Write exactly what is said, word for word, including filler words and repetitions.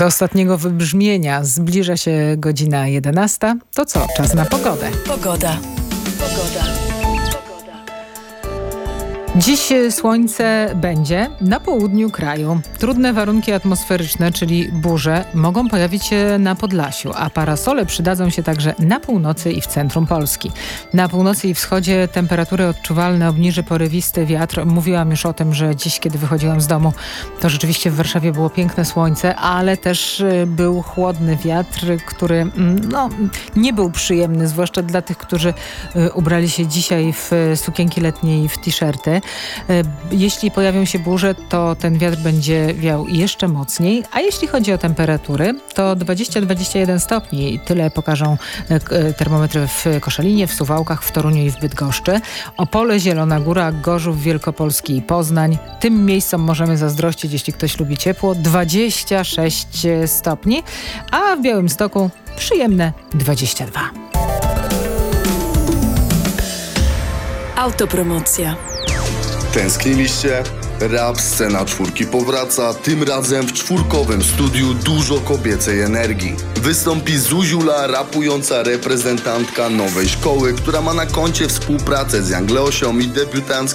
Do ostatniego wybrzmienia zbliża się godzina jedenasta. To co? Czas na pogodę. Pogoda. Pogoda. Dziś słońce będzie na południu kraju. Trudne warunki atmosferyczne, czyli burze, mogą pojawić się na Podlasiu, a parasole przydadzą się także na północy i w centrum Polski. Na północy i wschodzie temperatury odczuwalne obniży porywisty wiatr. Mówiłam już o tym, że dziś, kiedy wychodziłam z domu, to rzeczywiście w Warszawie było piękne słońce, ale też był chłodny wiatr, który no, nie był przyjemny, zwłaszcza dla tych, którzy ubrali się dzisiaj w sukienki letnie i w t-shirty. Jeśli pojawią się burze, to ten wiatr będzie wiał jeszcze mocniej, a jeśli chodzi o temperatury, to dwadzieścia do dwudziestu jeden stopni. Tyle pokażą termometry w Koszalinie, w Suwałkach, w Toruniu i w Bydgoszczy. Opole, Zielona Góra, Gorzów Wielkopolski i Poznań. Tym miejscom możemy zazdrościć, jeśli ktoś lubi ciepło, dwadzieścia sześć stopni, a w Białymstoku przyjemne dwadzieścia dwa. Autopromocja. Tęskniliście? Rap Scena Czwórki powraca, tym razem w czwórkowym studiu dużo kobiecej energii. Wystąpi Zuziula, rapująca reprezentantka nowej szkoły, która ma na koncie współpracę z Young Leosią i debiutancką